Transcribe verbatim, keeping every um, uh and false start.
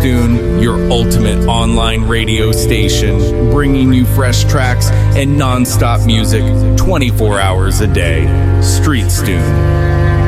Stune, your ultimate online radio station, bringing you fresh tracks and non-stop music twenty-four hours a day. Street Stune.